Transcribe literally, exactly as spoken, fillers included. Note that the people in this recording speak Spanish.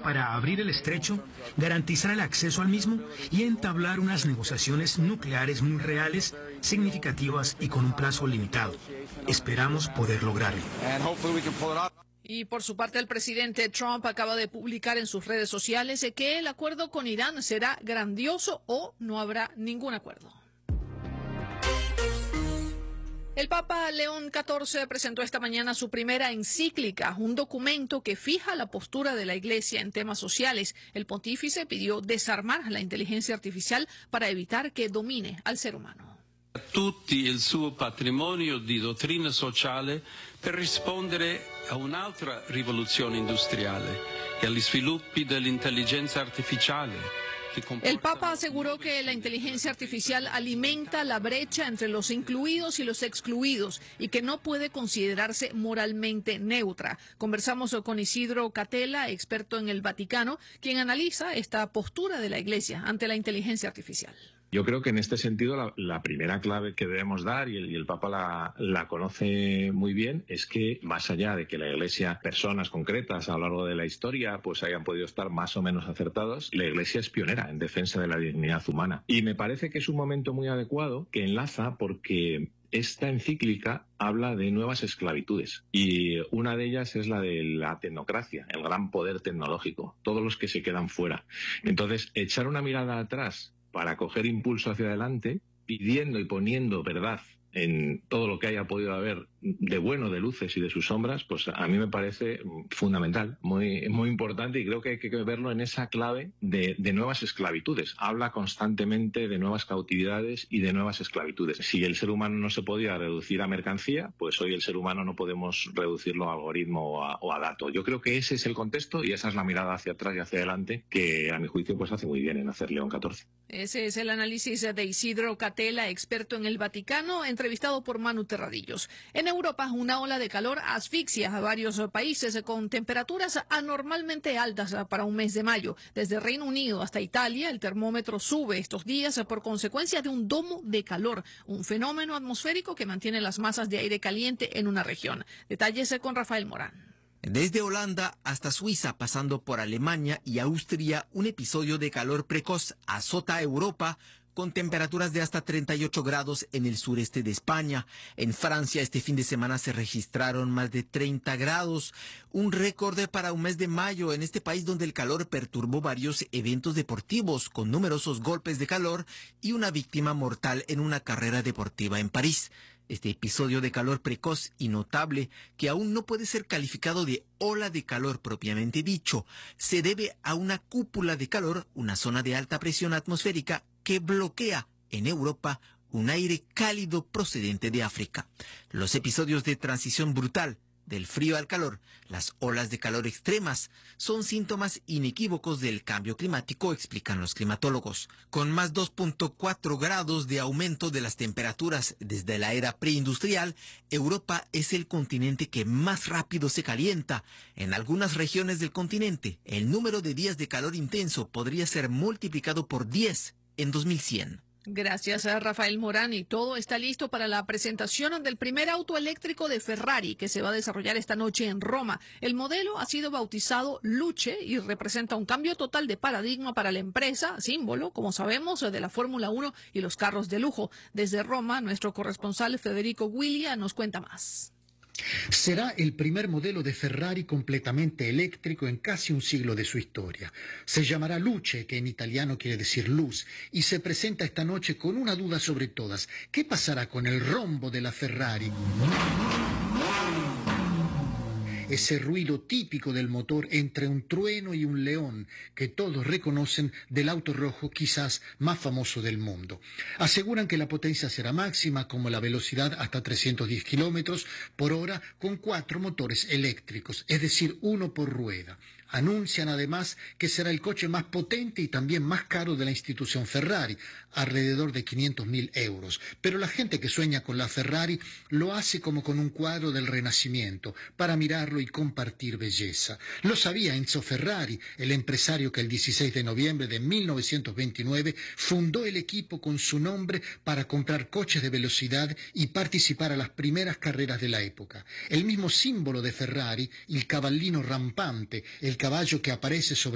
para abrir el estrecho, garantizar el acceso al mismo y entablar unas negociaciones nucleares muy reales, significativas y con un plazo limitado. Esperamos poder lograrlo. Y por su parte, el presidente Trump acaba de publicar en sus redes sociales que el acuerdo con Irán será grandioso o no habrá ningún acuerdo. El Papa León catorce presentó esta mañana su primera encíclica, un documento que fija la postura de la Iglesia en temas sociales. El pontífice pidió desarmar la inteligencia artificial para evitar que domine al ser humano. A tutti il suo patrimonio di dottrina sociale per rispondere a un'altra rivoluzione industriale e agli sviluppi dell'intelligenza artificiale. El Papa aseguró que la inteligencia artificial alimenta la brecha entre los incluidos y los excluidos y que no puede considerarse moralmente neutra. Conversamos con Isidro Catella, experto en el Vaticano, quien analiza esta postura de la Iglesia ante la inteligencia artificial. Yo creo que en este sentido la, la primera clave que debemos dar, y el, y el Papa la, la conoce muy bien, es que más allá de que la Iglesia, personas concretas a lo largo de la historia, pues hayan podido estar más o menos acertados, la Iglesia es pionera en defensa de la dignidad humana. Y me parece que es un momento muy adecuado que enlaza porque esta encíclica habla de nuevas esclavitudes y una de ellas es la de la tecnocracia, el gran poder tecnológico, todos los que se quedan fuera. Entonces, echar una mirada atrás para coger impulso hacia adelante, pidiendo y poniendo verdad en todo lo que haya podido haber de bueno, de luces y de sus sombras, pues a mí me parece fundamental, muy, muy importante, y creo que hay que verlo en esa clave de, de nuevas esclavitudes. Habla constantemente de nuevas cautividades y de nuevas esclavitudes. Si el ser humano no se podía reducir a mercancía, pues hoy el ser humano no podemos reducirlo a algoritmo o a, o a dato. Yo creo que ese es el contexto y esa es la mirada hacia atrás y hacia adelante que a mi juicio pues hace muy bien en hacer León catorce. Ese es el análisis de Isidro Catella, experto en el Vaticano, entrevistado por Manu Terradillos. En Europa, una ola de calor asfixia a varios países con temperaturas anormalmente altas para un mes de mayo. Desde Reino Unido hasta Italia, el termómetro sube estos días por consecuencia de un domo de calor, un fenómeno atmosférico que mantiene las masas de aire caliente en una región. Detalles con Rafael Morán. Desde Holanda hasta Suiza, pasando por Alemania y Austria, un episodio de calor precoz azota a Europa, con temperaturas de hasta treinta y ocho grados en el sureste de España. En Francia este fin de semana se registraron más de treinta grados, un récord para un mes de mayo en este país donde el calor perturbó varios eventos deportivos con numerosos golpes de calor y una víctima mortal en una carrera deportiva en París. Este episodio de calor precoz y notable, que aún no puede ser calificado de ola de calor propiamente dicho, se debe a una cúpula de calor, una zona de alta presión atmosférica que bloquea en Europa un aire cálido procedente de África. Los episodios de transición brutal del frío al calor, las olas de calor extremas, son síntomas inequívocos del cambio climático, explican los climatólogos. Con más dos punto cuatro grados de aumento de las temperaturas desde la era preindustrial, Europa es el continente que más rápido se calienta. En algunas regiones del continente, el número de días de calor intenso podría ser multiplicado por diez en dos mil cien. Gracias a Rafael Morán, y todo está listo para la presentación del primer auto eléctrico de Ferrari que se va a desarrollar esta noche en Roma. El modelo ha sido bautizado Luce y representa un cambio total de paradigma para la empresa, símbolo, como sabemos, de la Fórmula uno y los carros de lujo. Desde Roma, nuestro corresponsal Federico Guiglia nos cuenta más. Será el primer modelo de Ferrari completamente eléctrico en casi un siglo de su historia. Se llamará Luce, que en italiano quiere decir luz, y se presenta esta noche con una duda sobre todas. ¿Qué pasará con el rombo de la Ferrari? Ese ruido típico del motor entre un trueno y un león que todos reconocen del auto rojo quizás más famoso del mundo. Aseguran que la potencia será máxima, como la velocidad hasta trescientos diez kilómetros por hora, con cuatro motores eléctricos, es decir, uno por rueda. Anuncian además que será el coche más potente y también más caro de la institución Ferrari, alrededor de quinientos mil euros. Pero la gente que sueña con la Ferrari lo hace como con un cuadro del Renacimiento, para mirarlo y compartir belleza. Lo sabía Enzo Ferrari, el empresario que el dieciséis de noviembre de mil novecientos veintinueve fundó el equipo con su nombre para comprar coches de velocidad y participar a las primeras carreras de la época. El mismo símbolo de Ferrari, el cavallino rampante, el caballo que aparece sobre